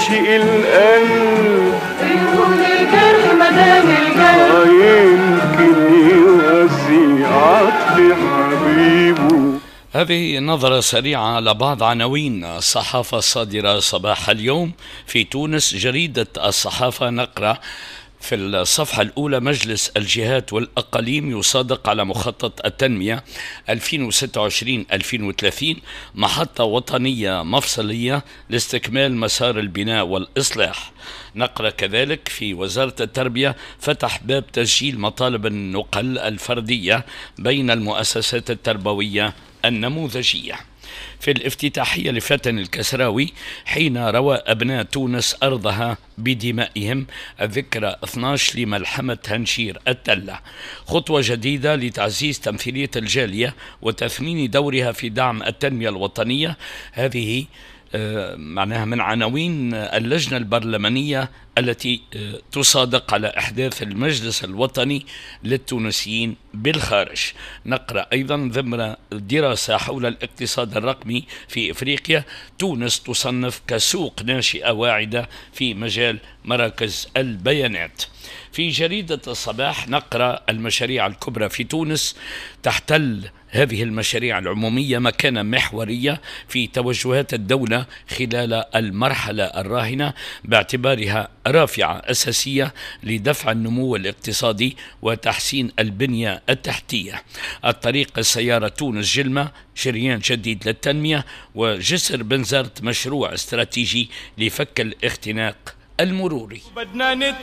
عاشق القلب يكون الجرح مدام القلب يمكن يواسي عطف حبيبه. هذه نظرة سريعة لبعض عناوين الصحافة الصادرة صباح اليوم في تونس. جريدة الصحافة نقرأ في الصفحة الأولى: مجلس الجهات والأقاليم يصادق على مخطط التنمية 2026-2030 محطة وطنية مفصلية لاستكمال مسار البناء والإصلاح. نقرأ كذلك في وزارة التربية: فتح باب تسجيل مطالب النقل الفردية بين المؤسسات التربوية النموذجية. في الافتتاحية لفتن الكسراوي: حين روى أبناء تونس أرضها بدمائهم، الذكرى 12 لملحمة هنشير التلة. خطوة جديدة لتعزيز تمثيلية الجالية وتثمين دورها في دعم التنمية الوطنية. هذه معناها من عناوين اللجنة البرلمانية التي تصادق على إحداث المجلس الوطني للتونسيين بالخارج. نقرأ أيضا ضمن دراسة حول الاقتصاد الرقمي في إفريقيا: تونس تصنف كسوق ناشئة واعدة في مجال مراكز البيانات. في جريدة الصباح نقرأ: المشاريع الكبرى في تونس تحتل هذه المشاريع العمومية مكانة محورية في توجهات الدولة خلال المرحلة الراهنة، باعتبارها رافعة أساسية لدفع النمو الاقتصادي وتحسين البنية التحتية. الطريق السيارة تونس جلمة شريان جديد للتنمية، وجسر بنزرت مشروع استراتيجي لفك الاختناق المروري. بدنا